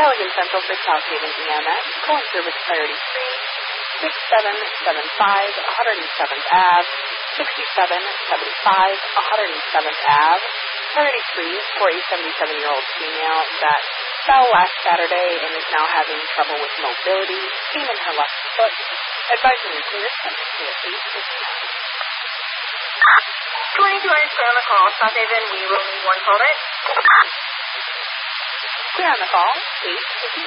Allegan Central for South Haven EMS, calling service priority 3, 6775, 107th Ave, 6775, 107th Ave, priority 3 for a 77-year-old female that fell last Saturday and is now having trouble with mobility, pain in her left foot. Advising you to respond to at 8:59. 22 Orange, clear on the call. South Haven, we will need one call it. Clear on the call, 8:59.